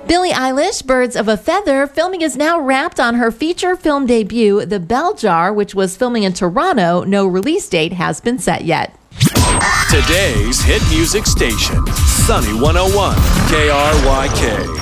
Billie Eilish, Birds of a Feather, filming is now wrapped on her feature film debut, The Bell Jar, which was filming in Toronto. No release date has been set yet. Today's hit music station, Sunny 101, KRYK.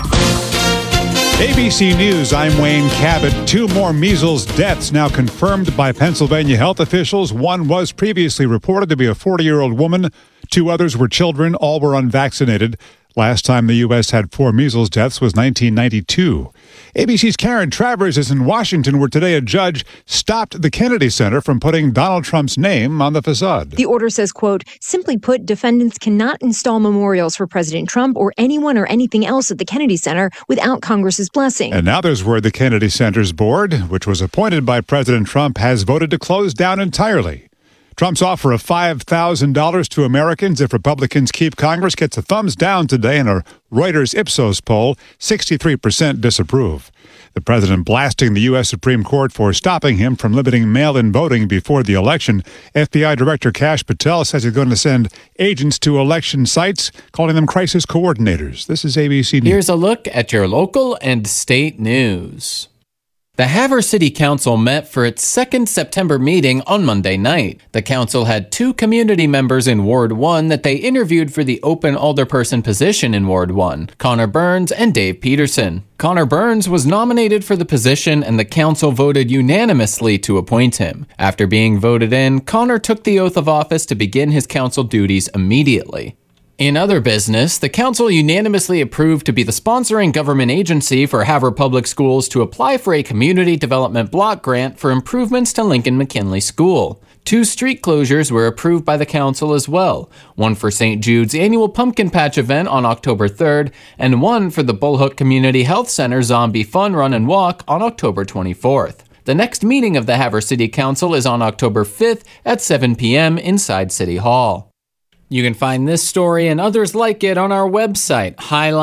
ABC News, I'm Wayne Cabot. 2 more measles deaths now confirmed by Pennsylvania health officials. One was previously reported to be a 40-year-old woman. 2 others were children. All were unvaccinated. Last time the U.S. had 4 measles deaths was 1992. ABC's Karen Travers is in Washington, where today a judge stopped the Kennedy Center from putting Donald Trump's name on the facade. The order says, quote, simply put, defendants cannot install memorials for President Trump or anyone or anything else at the Kennedy Center without Congress's blessing. And now there's word the Kennedy Center's board, which was appointed by President Trump, has voted to close down entirely. Trump's offer of $5,000 to Americans if Republicans keep Congress gets a thumbs down today in a Reuters Ipsos poll. 63% disapprove. The president blasting the U.S. Supreme Court for stopping him from limiting mail-in voting before the election. FBI Director Kash Patel says he's going to send agents to election sites, calling them crisis coordinators. This is ABC News. Here's a look at your local and state news. The Havre City Council met for its second September meeting on Monday night. The council had 2 community members in Ward 1 that they interviewed for the open alderperson position in Ward 1, Connor Burns and Dave Peterson. Connor Burns was nominated for the position and the council voted unanimously to appoint him. After being voted in, Connor took the oath of office to begin his council duties immediately. In other business, the council unanimously approved to be the sponsoring government agency for Havre Public Schools to apply for a community development block grant for improvements to Lincoln McKinley School. 2 street closures were approved by the council as well, one for St. Jude's annual Pumpkin Patch event on October 3rd, and one for the Bullhook Community Health Center Zombie Fun Run and Walk on October 24th. The next meeting of the Havre City Council is on October 5th at 7 p.m. inside City Hall. You can find this story and others like it on our website,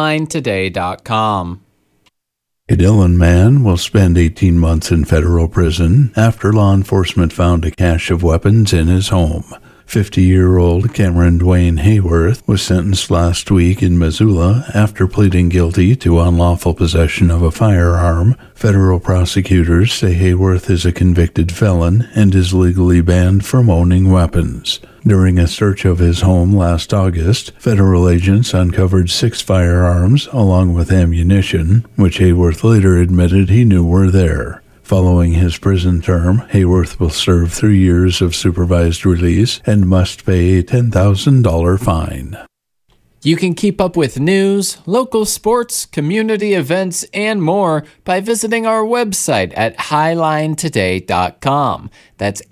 highlinetoday.com. A Dillon man will spend 18 months in federal prison after law enforcement found a cache of weapons in his home. 50-year-old Cameron Dwayne Hayworth was sentenced last week in Missoula after pleading guilty to unlawful possession of a firearm. Federal prosecutors say Hayworth is a convicted felon and is legally banned from owning weapons. During a search of his home last August, federal agents uncovered 6 firearms along with ammunition, which Hayworth later admitted he knew were there. Following his prison term, Hayworth will serve 3 years of supervised release and must pay a $10,000 fine. You can keep up with news, local sports, community events, and more by visiting our website at highlinetoday.com. That's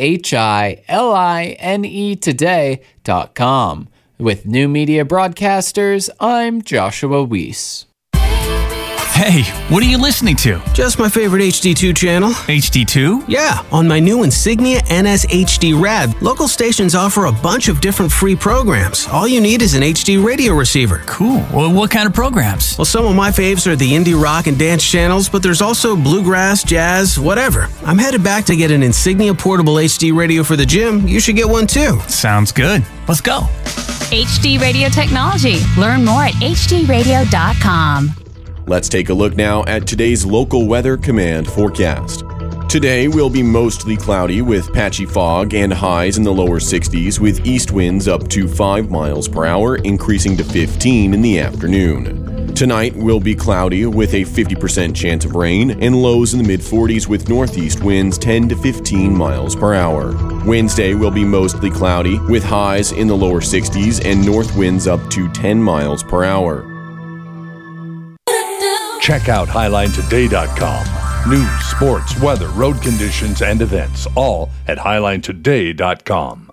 HILINE today.com. With New Media Broadcasters, I'm Joshua Weiss. Hey, what are you listening to? Just my favorite HD2 channel. HD2? Yeah, on my new Insignia NS-HD Rad, local stations offer a bunch of different free programs. All you need is an HD radio receiver. Cool. Well, what kind of programs? Well, some of my faves are the indie rock and dance channels, but there's also bluegrass, jazz, whatever. I'm headed back to get an Insignia portable HD radio for the gym. You should get one too. Sounds good. Let's go. HD Radio Technology. Learn more at hdradio.com. Let's take a look now at today's local weather command forecast. Today will be mostly cloudy with patchy fog and highs in the lower 60s with east winds up to 5 miles per hour, increasing to 15 in the afternoon. Tonight will be cloudy with a 50% chance of rain and lows in the mid-40s with northeast winds 10 to 15 miles per hour. Wednesday will be mostly cloudy with highs in the lower 60s and north winds up to 10 miles per hour. Check out highlinetoday.com. News, sports, weather, road conditions, and events, all at highlinetoday.com.